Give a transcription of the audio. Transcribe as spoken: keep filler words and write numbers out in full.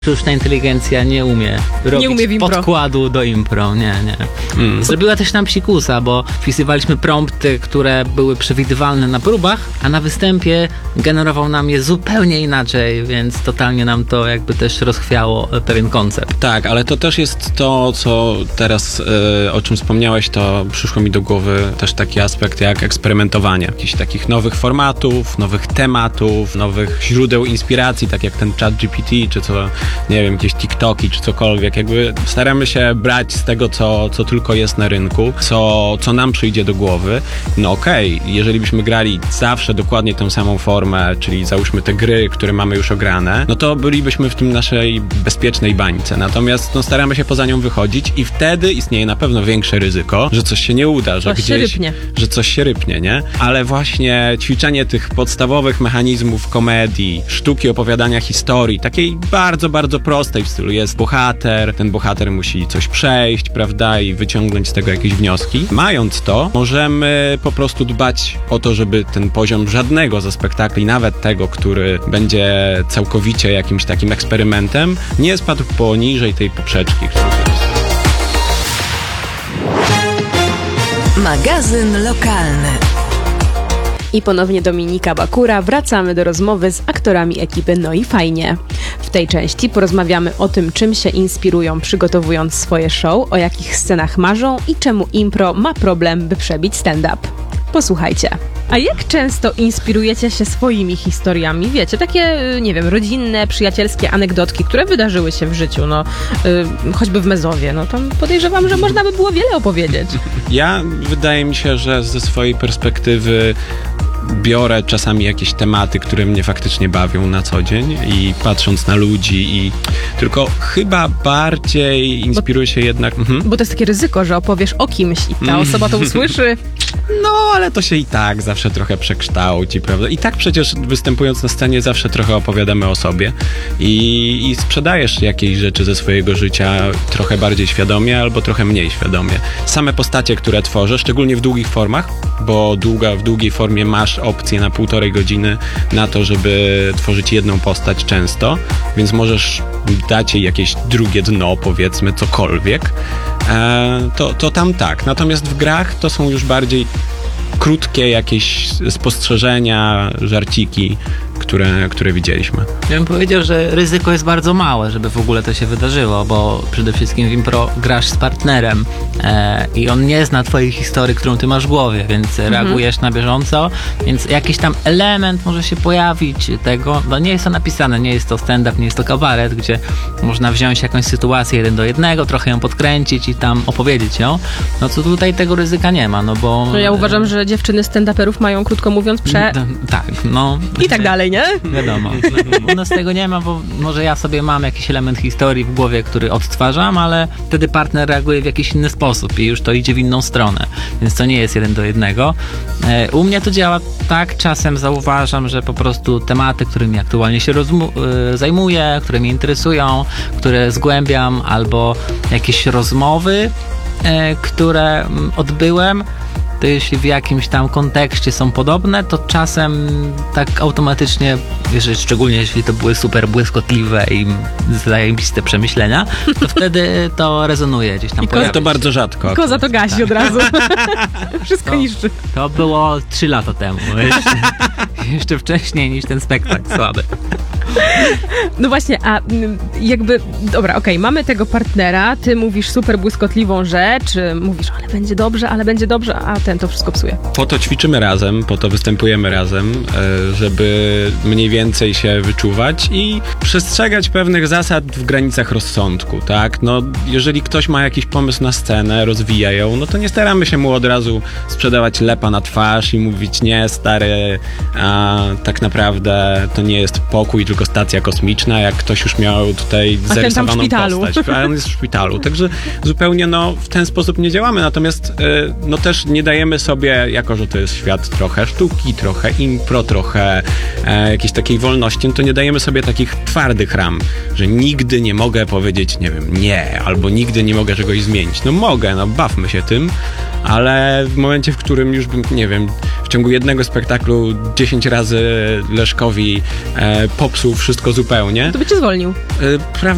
Sztuczna inteligencja nie umie robić nie umie podkładu do impro, nie, nie. Mm. Zrobiła też nam psikusa, bo wpisywaliśmy prompty, które były przewidywalne na próbach, a na występie generował nam je zupełnie inaczej, więc totalnie nam to jakby też rozchwiało pewien koncept. Tak, ale to też jest to, co teraz, y, o czym wspomniałeś, to przyszło mi do głowy też taki aspekt jak eksperymentowanie. Jakichś takich nowych formatów, nowych tematów, nowych źródeł inspiracji, tak jak ten ChatGPT, czy co, nie wiem, jakieś TikToki, czy cokolwiek. Jakby staramy się brać z tego, co, co tylko jest na rynku, co, co nam przyjdzie do głowy. No okej, okay, jeżeli byśmy grali zawsze dokładnie tą samą formę, czyli załóżmy te gry, które mamy już ograne, no to bylibyśmy w tym naszej bezpiecznej bańce. Natomiast no, staramy się poza nią wychodzić i wtedy istnieje na pewno większe ryzyko, że coś się nie uda, że coś gdzieś, się rypnie. że coś się rypnie, nie? Ale właśnie ćwiczenie tych podstawowych mechanizmów komedii, sztuki opowiadania historii, takiej bardzo, bardzo prostej w stylu jest bohater, ten bohater musi coś przejść, prawda, i wyciągnąć z tego jakieś wnioski. Mając to, możemy po prostu dbać o to, żeby ten poziom żadnego ze spektakli, nawet tego, który będzie całkowicie jakimś takim eksperymentem, nie spadł poniżej tej poprzeczki, którą jest. Magazyn lokalny. I ponownie Dominika Bakura. Wracamy do rozmowy z aktorami ekipy No i Fajnie. W tej części porozmawiamy o tym, czym się inspirują, przygotowując swoje show, o jakich scenach marzą i czemu impro ma problem, by przebić stand-up. Posłuchajcie. A jak często inspirujecie się swoimi historiami? Wiecie, takie, nie wiem, rodzinne, przyjacielskie anegdotki, które wydarzyły się w życiu, no, yy, choćby w Mezowie, no tam podejrzewam, że można by było wiele opowiedzieć. Ja, wydaje mi się, że ze swojej perspektywy biorę czasami jakieś tematy, które mnie faktycznie bawią na co dzień i patrząc na ludzi i tylko chyba bardziej inspiruję się jednak... Mhm. Bo to jest takie ryzyko, że opowiesz o kimś i ta osoba to usłyszy. No, ale to się i tak zawsze trochę przekształci, prawda? I tak przecież występując na scenie zawsze trochę opowiadamy o sobie i, i sprzedajesz jakieś rzeczy ze swojego życia trochę bardziej świadomie albo trochę mniej świadomie. Same postacie, które tworzę, szczególnie w długich formach, bo długa, w długiej formie masz opcję na półtorej godziny na to, żeby tworzyć jedną postać często, więc możesz dać jej jakieś drugie dno, powiedzmy, cokolwiek, e, to, to tam tak. Natomiast w grach to są już bardziej krótkie jakieś spostrzeżenia, żarciki, które, które widzieliśmy. Ja bym powiedział, że ryzyko jest bardzo małe, żeby w ogóle to się wydarzyło, bo przede wszystkim w impro grasz z partnerem e, i on nie zna twojej historii, którą ty masz w głowie, więc mhm. reagujesz na bieżąco, więc jakiś tam element może się pojawić tego, no nie jest to napisane, nie jest to stand-up, nie jest to kabaret, gdzie można wziąć jakąś sytuację jeden do jednego, trochę ją podkręcić i tam opowiedzieć ją, no co tutaj tego ryzyka nie ma, no bo... No ja uważam, że dziewczyny stand-uperów mają, krótko mówiąc, prze... Tak, no... I tak dalej, nie? Wiadomo. U nas tego nie ma, bo może ja sobie mam jakiś element historii w głowie, który odtwarzam, ale wtedy partner reaguje w jakiś inny sposób i już to idzie w inną stronę. Więc to nie jest jeden do jednego. U mnie to działa tak, czasem zauważam, że po prostu tematy, którymi aktualnie się rozmu- zajmuję, które mnie interesują, które zgłębiam, albo jakieś rozmowy, które odbyłem, to jeśli w jakimś tam kontekście są podobne, to czasem tak automatycznie, jeżeli, szczególnie jeśli to były super błyskotliwe i zajebiste przemyślenia, to wtedy to rezonuje gdzieś tam. I koza to bardzo rzadko. I koza to gasi tak. Od razu. Wszystko to, niszczy. To było trzy lata temu. Jeszcze, jeszcze wcześniej niż ten spektakl słaby. No właśnie, a jakby, dobra, okej, okay, mamy tego partnera, ty mówisz super błyskotliwą rzecz, mówisz, ale będzie dobrze, ale będzie dobrze, a ten to wszystko psuje. Po to ćwiczymy razem, po to występujemy razem, żeby mniej więcej się wyczuwać i przestrzegać pewnych zasad w granicach rozsądku, tak? No, jeżeli ktoś ma jakiś pomysł na scenę, rozwija ją, no to nie staramy się mu od razu sprzedawać lepa na twarz i mówić, nie, stary, a tak naprawdę to nie jest pokój, tylko stacja kosmiczna, jak ktoś już miał tutaj a zarysowaną postać, a on jest w szpitalu. Także zupełnie no, w ten sposób nie działamy, natomiast no też nie dajemy sobie, jako że to jest świat trochę sztuki, trochę impro, trochę e, jakiejś takiej wolności, no to nie dajemy sobie takich twardych ram, że nigdy nie mogę powiedzieć, nie wiem, nie, albo nigdy nie mogę czegoś zmienić. No mogę, no bawmy się tym, ale w momencie, w którym już bym, nie wiem, w ciągu jednego spektaklu dziesięć razy Leszkowi e, popsuł wszystko zupełnie. To by cię zwolnił. E,